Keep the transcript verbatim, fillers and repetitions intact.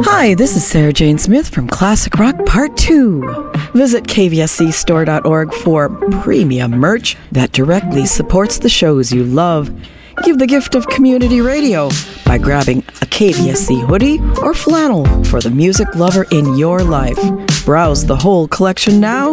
Hi, this is Sarah Jane Smith from Classic Rock Part two. Visit k v s c store dot org for premium merch that directly supports the shows you love. Give the gift of community radio by grabbing a K V S C hoodie or flannel for the music lover in your life. Browse the whole collection now